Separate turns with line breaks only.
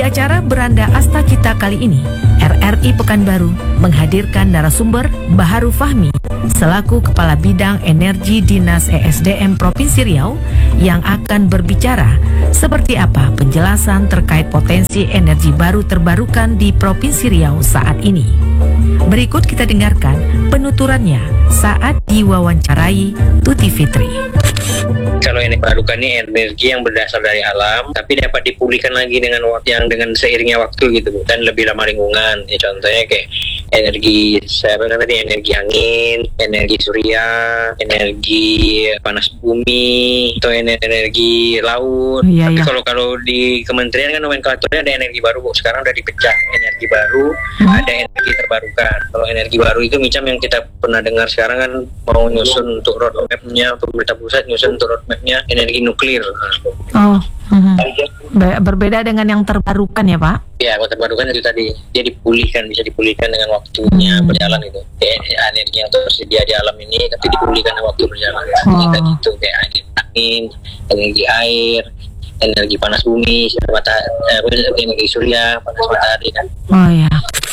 acara Beranda Asta Kita kali ini, RRI Pekanbaru menghadirkan narasumber Baharu Fahmi selaku Kepala Bidang Energi Dinas ESDM Provinsi Riau yang akan berbicara seperti apa penjelasan terkait potensi energi baru terbarukan di Provinsi Riau saat ini. Berikut kita dengarkan penuturannya saat diwawancarai Tuti Fitri.
Kalau energi terbarukan ini energi yang berdasar dari alam, tapi dapat dipulihkan lagi dengan seiringnya waktu gitu, dan lebih ramah lingkungan. Ya, contohnya kayak energi energi angin, energi surya, energi panas bumi, atau energi laut. Tapi kalau di kementerian kan nomenklaturnya ada energi baru, sekarang udah dipecah energi baru, ada energi terbarukan. Kalau energi baru itu macam yang kita pernah dengar sekarang kan mau nyusun untuk roadmap-nya, pemerintah pusat nyusun untuk roadmap-nya energi nuklir.
Berbeda dengan yang terbarukan ya Pak?
Ya, kalau terbarukan itu tadi dia bisa dipulihkan dengan waktunya berjalan itu. Energi yang tersedia di alam ini tapi dipulihkan dengan waktu berjalan. Kayak gitu, kayak angin, energi air, energi panas bumi, energi surya, panas matahari kan.
Oh ya.